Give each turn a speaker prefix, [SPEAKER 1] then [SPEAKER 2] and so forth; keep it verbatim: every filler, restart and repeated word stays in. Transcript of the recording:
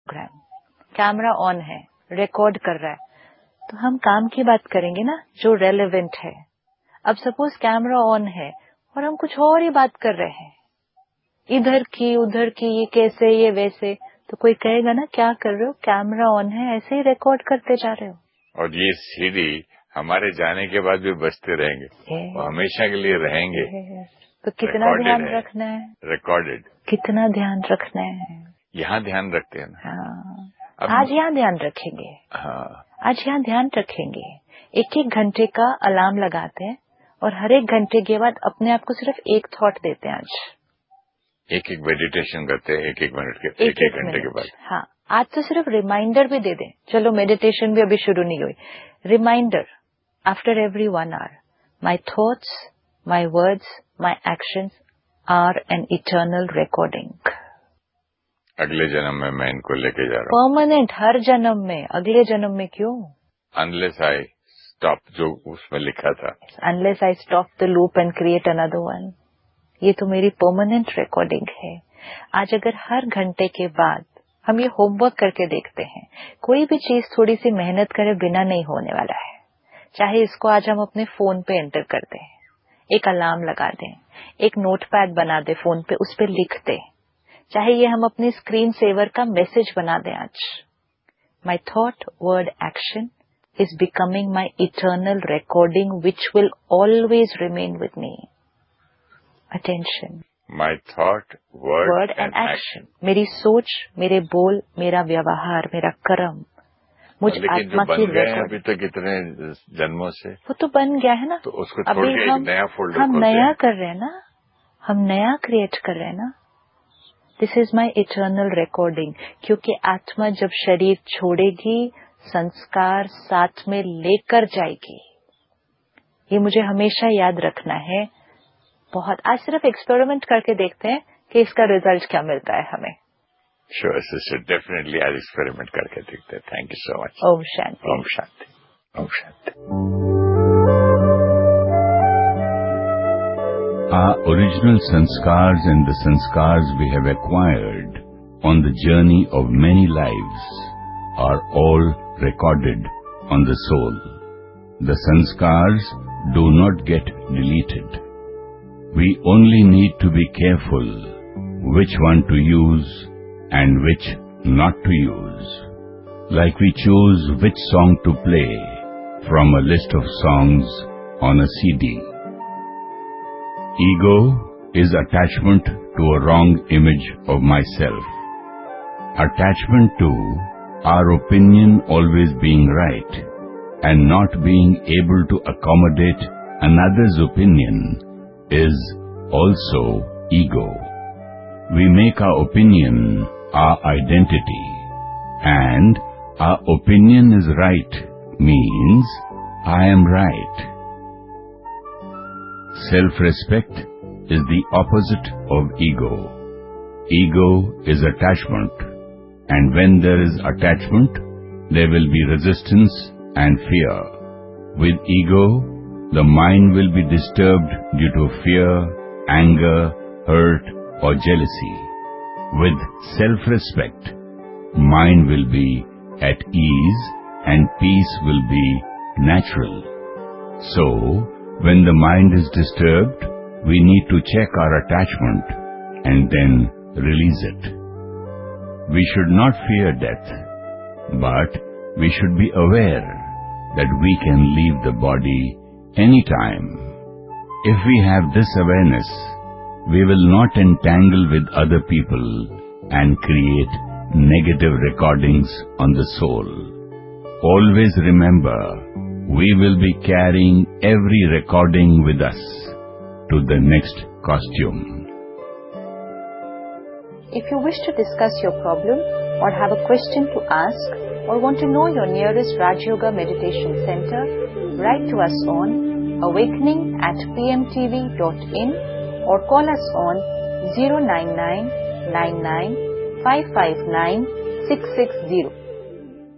[SPEAKER 1] Programme, camera on है, record कर रहा है, तो हम काम की बात करेंगे ना जो रेलेवेंट है। अब सपोज कैमरा ऑन है और हम कुछ और ही बात कर रहे हैं, इधर की उधर की, ये कैसे ये वैसे, तो कोई कहेगा ना क्या कर रहे हो, कैमरा ऑन है, ऐसे ही रिकॉर्ड करते जा रहे हो।
[SPEAKER 2] और ये सीडी हमारे जाने के बाद भी बजते रहेंगे, वो हमेशा के लिए रहेंगे।
[SPEAKER 1] तो कितना ध्यान रखना है,
[SPEAKER 2] रिकॉर्डेड,
[SPEAKER 1] कितना ध्यान रखना है।
[SPEAKER 2] यहाँ ध्यान रखते हैं ना।
[SPEAKER 1] हाँ,
[SPEAKER 2] अब,
[SPEAKER 1] आज यहाँ ध्यान रखेंगे।
[SPEAKER 2] हाँ,
[SPEAKER 1] आज यहाँ ध्यान रखेंगे। एक एक घंटे का अलार्म लगाते हैं और हर एक घंटे के बाद अपने आप को सिर्फ एक थॉट देते हैं। आज
[SPEAKER 2] एक एक मेडिटेशन करते हैं, एक एक मिनट के, एक एक, एक घंटे के बाद।
[SPEAKER 1] हाँ, आज तो सिर्फ रिमाइंडर भी दे दें। चलो मेडिटेशन भी अभी शुरू नहीं हुई, reminder after every one hour, my thoughts, my words, my actions are an eternal recording.
[SPEAKER 2] अगले जन्म में मैं इनको लेके जा रहा हूँ।
[SPEAKER 1] परमानेंट, हर जन्म में। अगले जन्म में क्यों?
[SPEAKER 2] अनलेस आई स्टॉप, जो उसमें लिखा था,
[SPEAKER 1] unless I stop the loop and create another one. ये तो मेरी परमानेंट रिकॉर्डिंग है। आज अगर हर घंटे के बाद हम ये होमवर्क करके देखते हैं, कोई भी चीज थोड़ी सी मेहनत करे बिना नहीं होने वाला है। चाहे इसको आज हम अपने फोन पे एंटर कर दें, एक अलार्म लगा दें, एक नोटपैड बना दे फोन पे, उस पे लिख दे, चाहे ये हम अपने स्क्रीन सेवर का मैसेज बना दें। आज my thought, word, action is becoming my eternal recording which will always remain with me. Attention,
[SPEAKER 2] my thought, word and action.
[SPEAKER 1] मेरी सोच, मेरे बोल, मेरा व्यवहार, मेरा कर्म, मुझ आत्मा की रिकॉर्डिंग।
[SPEAKER 2] अभी तक कितने जन्मों से
[SPEAKER 1] वो तो बन गया है ना,
[SPEAKER 2] तो उसको छोड़ के एक नया फोल्डर
[SPEAKER 1] हम नया कर रहे हैं ना, हम नया क्रिएट कर रहे हैं ना। This is my eternal recording. क्योंकि आत्मा जब शरीर छोड़ेगी, संस्कार साथ में लेकर जाएगी। ये मुझे हमेशा याद रखना है। बहुत आज सिर्फ एक्सपेरिमेंट करके देखते हैं कि इसका रिजल्ट क्या मिलता है हमें।
[SPEAKER 2] श्योर सिस्टर, डेफिनेटली आज एक्सपेरिमेंट करके देखते हैं। Thank you so much.
[SPEAKER 1] Om Shanti.
[SPEAKER 2] Om Shanti. Om Shanti.
[SPEAKER 3] Our original sanskars and the sanskars we have acquired on the journey of many lives are all recorded on the soul. The sanskars do not get deleted. We only need to be careful which one to use and which not to use. Like we choose which song to play from a list of songs on a C D. Ego is attachment to a wrong image of myself. Attachment to our opinion always being right and not being able to accommodate another's opinion is also ego. We make our opinion our identity, and our opinion is right means I am right. Self-respect is the opposite of ego. Ego is attachment, and when there is attachment, there will be resistance and fear. With ego, the mind will be disturbed due to fear, anger, hurt, or jealousy. With self-respect, mind will be at ease and peace will be natural. So, when the mind is disturbed, we need to check our attachment and then release it. We should not fear death, but we should be aware that we can leave the body anytime. If we have this awareness, we will not entangle with other people and create negative recordings on the soul. Always remember, we will be carrying every recording with us to the next costume.
[SPEAKER 1] If you wish to discuss your problem or have a question to ask or want to know your nearest Raj Yoga Meditation Center, write to us on awakening at p m t v dot in or call us on zero nine nine nine nine five five nine six six zero.